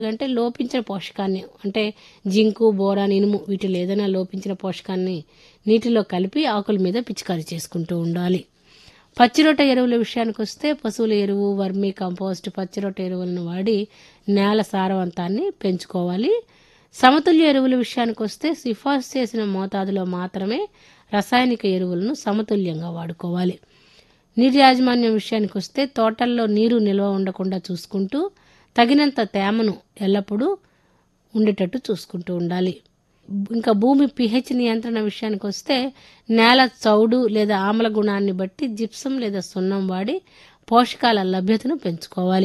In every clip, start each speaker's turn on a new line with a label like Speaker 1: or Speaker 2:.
Speaker 1: అంటే లోపించిన పోషకాన్ని అంటే zinc, boron, ఇనుము వీటిలో ఏదైనా లోపించిన పోషకాన్ని నీటిలో కలిపి ఆకుల మీద పిచికారీ చేసుకుంటూ ఉండాలి. పచ్చిరొట్ట ఎరువుల విషయానికి వస్తే పశువుల ఎరువు, వర్మీ కంపోస్ట్, పచ్చిరొట్ట ఎరువులను వాడి నేల సారవంతాన్ని పెంచుకోవాలి. సమతుల్య ఎరువుల విషయానికి వస్తే సిఫార్సు చేసిన మోతాదులో మాత్రమే రసాయనిక ఎరువులను సమతుల్యంగా వాడుకోవాలి. నీటి యాజమాన్యం విషయానికి వస్తే తోటల్లో నీరు నిల్వ ఉండకుండా చూసుకుంటూ తగినంత తేమను ఎల్లప్పుడూ ఉండేటట్టు చూసుకుంటూ ఉండాలి. ఇంకా భూమి pH నియంత్రణ విషయానికి వస్తే నేల చౌడు లేదా ఆమ్ల గుణాన్ని బట్టి జిప్సం లేదా సున్నం వాడి పోషకాల లభ్యతను పెంచుకోవాలి.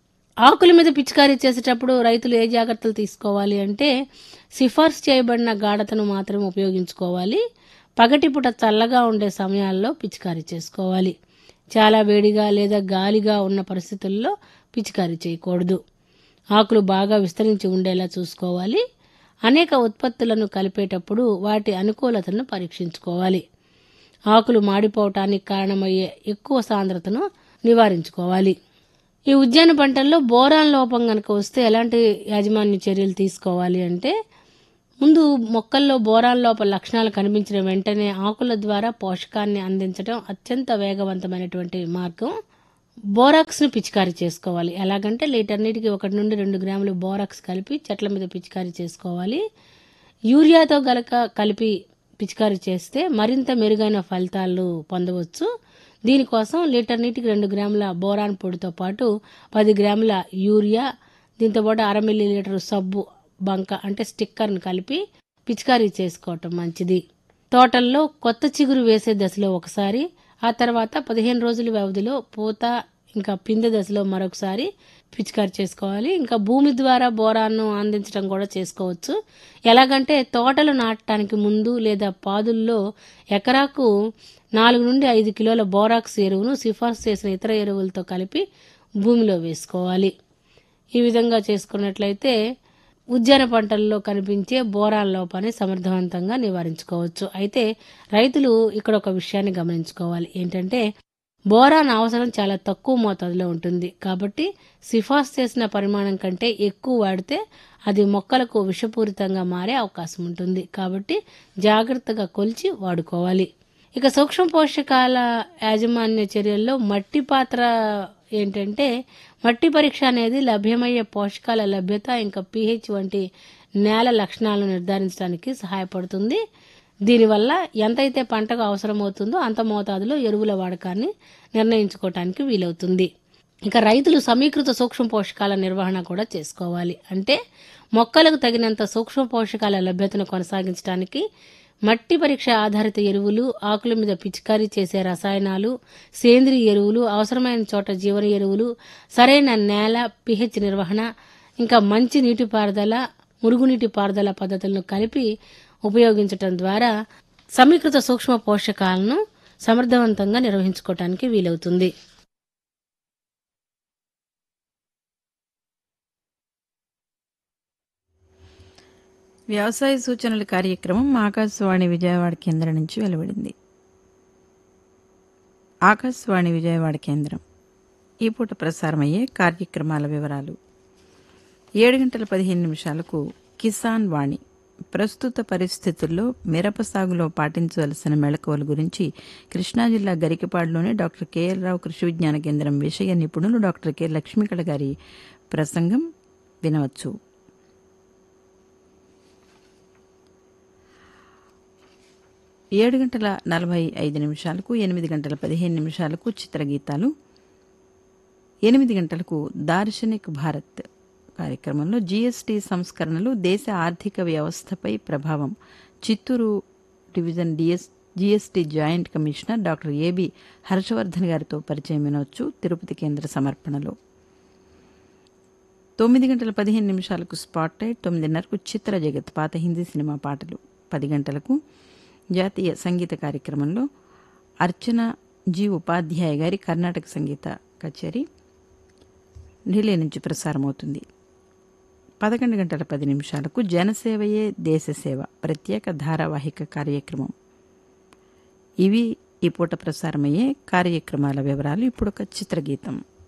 Speaker 1: ఆకుల మీద పిచికారీ చేసేటప్పుడు రైతులు ఏ జాగ్రత్తలు తీసుకోవాలి అంటే సిఫార్సు చేయబడిన గాఢతను మాత్రమే ఉపయోగించుకోవాలి. పగటిపూట చల్లగా ఉండే సమయాల్లో పిచికారీ చేసుకోవాలి. చాలా వేడిగా లేదా గాలిగా ఉన్న పరిస్థితుల్లో పిచికారీ చేయకూడదు. ఆకులు బాగా విస్తరించి ఉండేలా చూసుకోవాలి. అనేక ఉత్పత్తులను కలిపేటప్పుడు వాటి అనుకూలతను పరీక్షించుకోవాలి. ఆకులు మాడిపోవటానికి కారణమయ్యే ఎక్కువ సాంద్రతను నివారించుకోవాలి. ఈ ఉద్యాన పంటల్లో బోరాన్ లోపం కనుక వస్తే ఎలాంటి యాజమాన్య చర్యలు తీసుకోవాలి అంటే ముందు మొక్కల్లో బోరాన్ లోప లక్షణాలు కనిపించిన వెంటనే ఆకుల ద్వారా పోషకాన్ని అందించడం అత్యంత వేగవంతమైనటువంటి మార్గం. బోరాక్స్ను పిచికారీ చేసుకోవాలి. ఎలాగంటే లీటర్ నీటికి 1 నుండి 2 గ్రాములు బోరాక్స్ కలిపి చెట్ల మీద పిచికారీ చేసుకోవాలి. యూరియాతో కలిపి పిచికారీ చేస్తే మరింత మెరుగైన ఫలితాలు పొందవచ్చు. దీనికోసం లీటర్ నీటికి 2 గ్రాముల బోరాన్ పొడితో పాటు 10 గ్రాముల యూరియా, దీంతోపాటు 1/2 మిల్లీలీటర్ సబ్బు బంక అంటే స్టిక్కర్ను కలిపి పిచికారీ చేసుకోవటం మంచిది. తోటల్లో కొత్త చిగురు వేసే దశలో ఒకసారి, ఆ తర్వాత 15 రోజుల వ్యవధిలో పూత ఇంకా పిందె దశలో మరొకసారి పిచికారీ చేసుకోవాలి. ఇంకా భూమి ద్వారా బోరాన్ను అందించడం కూడా చేసుకోవచ్చు. ఎలాగంటే తోటలు నాటడానికి ముందు లేదా పాదుల్లో ఎకరాకు 4 నుండి 5 కిలోల బోరాక్స్ ఎరువును సిఫార్సు చేసిన ఇతర ఎరువులతో కలిపి భూమిలో వేసుకోవాలి. ఈ విధంగా చేసుకున్నట్లయితే ఉద్యాన పంటల్లో కనిపించే బోరాన్ లోపాన్ని సమర్థవంతంగా నివారించుకోవచ్చు. అయితే రైతులు ఇక్కడ ఒక విషయాన్ని గమనించుకోవాలి. ఏంటంటే బోరాన్ అవసరం చాలా తక్కువ మోతాదులో ఉంటుంది. కాబట్టి సిఫార్సు చేసిన పరిమాణం కంటే ఎక్కువ వాడితే అది మొక్కలకు విషపూరితంగా మారే అవకాశం ఉంటుంది. కాబట్టి జాగ్రత్తగా కొలిచి వాడుకోవాలి. ఇక సూక్ష్మ పోషకాల యాజమాన్య చర్యల్లో మట్టి పాత్ర ఏంటంటే మట్టి పరీక్ష అనేది లభ్యమయ్యే పోషకాల లభ్యత ఇంకా pH వంటి నేల లక్షణాలను నిర్ధారించడానికి సహాయపడుతుంది. దీనివల్ల ఎంతైతే పంటకు అవసరమవుతుందో అంత మోతాదులో ఎరువుల వాడకాన్ని నిర్ణయించుకోవటానికి వీలవుతుంది. ఇక రైతులు సమీకృత సూక్ష్మ పోషకాల నిర్వహణ కూడా చేసుకోవాలి. అంటే మొక్కలకు తగినంత సూక్ష్మ పోషకాల లభ్యతను కొనసాగించడానికి మట్టి పరీక్ష ఆధారిత ఎరువులు, ఆకుల మీద పిచికారీ చేసే రసాయనాలు, సేంద్రియ ఎరువులు, అవసరమైన చోట జీవన ఎరువులు, సరైన నేల pH నిర్వహణ, ఇంకా మంచి నీటిపారుదల, మురుగునీటి పారుదల పద్ధతులను కలిపి ఉపయోగించటం ద్వారా సమీకృత సూక్ష్మ పోషకాలను సమర్థవంతంగా నిర్వహించుకోవటానికి వీలవుతుంది.
Speaker 2: వ్యవసాయ సూచనల కార్యక్రమం ఆకాశవాణి విజయవాడ కేంద్రం నుంచి వెలువడింది. ఆకాశవాణి విజయవాడ కేంద్రం ఈ పూట ప్రసారమయ్యే కార్యక్రమాల వివరాలు. 7:15 కిసాన్ వాణి ప్రస్తుత పరిస్థితుల్లో మిరప సాగులో పాటించవలసిన మెళకువల గురించి కృష్ణా జిల్లా గరికపాడులోని డాక్టర్ కెఎల్ రావు కృషి విజ్ఞాన కేంద్రం విషయ నిపుణులు డాక్టర్ కె లక్ష్మీకళ గారి ప్రసంగం వినవచ్చు. 7:45 8:15 చిత్రగీతాలు, 8 గంటలకు దార్శనిక్ భారత్ కార్యక్రమంలో జీఎస్టీ సంస్కరణలు దేశ ఆర్థిక వ్యవస్థపై ప్రభావం, Chittoor division GST joint commissioner doctor AB Harshavardhan గారితో పరిచయం వినవచ్చు. తిరుపతి కేంద్ర సమర్పణలో 9:15 స్పాట్ లైట్, 9:30 చిత్ర జగత్ పాత హిందీ సినిమా పాటలు, 10 గంటలకు జాతీయ సంగీత కార్యక్రమంలో అర్చన జి ఉపాధ్యాయ గారి కర్ణాటక సంగీత కచేరీ ఢిల్లీ నుంచి ప్రసారమవుతుంది. 11:10 జనసేవయే దేశసేవ ప్రత్యేక ధారావాహిక కార్యక్రమం. ఇవి ఈ పూట ప్రసారమయ్యే కార్యక్రమాల వివరాలు. ఇప్పుడు ఒక చిత్రగీతం.